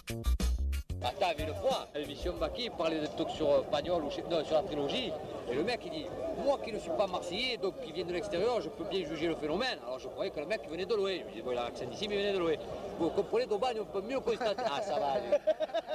Ah, t'as vu une fois, à l'émission Baki, il parlait de trucs sur Pagnol ou non, sur la trilogie, et le mec il dit, moi qui ne suis pas marseillais, donc qui vient de l'extérieur, je peux bien juger le phénomène. Alors je croyais que le mec venait de loin. Je me dis, bon, il a l'accent d'ici, mais il venait de loin. Vous comprenez, d'Aubagne, on peut mieux constater. Ah, ça va.